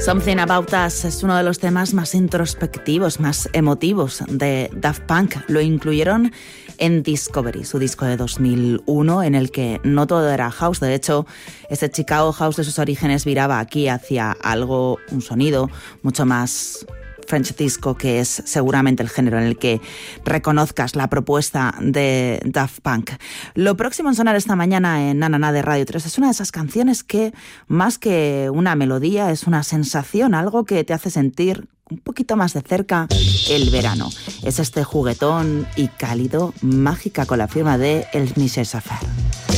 Something About Us es uno de los temas más introspectivos, más emotivos de Daft Punk. Lo incluyeron en Discovery, su disco de 2001, en el que no todo era house. De hecho, ese Chicago House de sus orígenes viraba aquí hacia algo, un sonido mucho más French disco, que es seguramente el género en el que reconozcas la propuesta de Daft Punk. Lo próximo en sonar esta mañana en Na Na Na de Radio 3 es una de esas canciones que, más que una melodía, es una sensación, algo que te hace sentir un poquito más de cerca el verano. Es este juguetón y cálido, Mágica, con la firma de El Michel Safar.